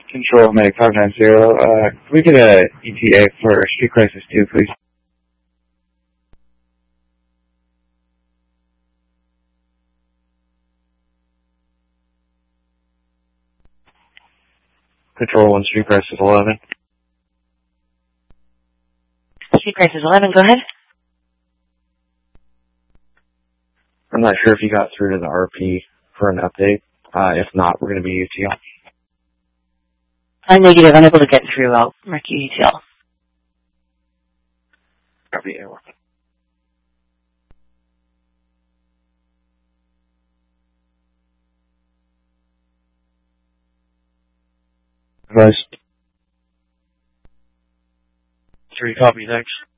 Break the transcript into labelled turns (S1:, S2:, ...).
S1: Control Medic 590. Can we get a ETA for Street Crisis 2, please? Control 1, Street Crisis 11.
S2: Street Crisis 11, go ahead.
S1: I'm not sure if you got through to the RP for an update. If not, we're going to be UTL.
S2: Negative, unable to get through. I'll mark you UTL.
S1: Copy, A1. Advice.
S3: 3, copy, thanks.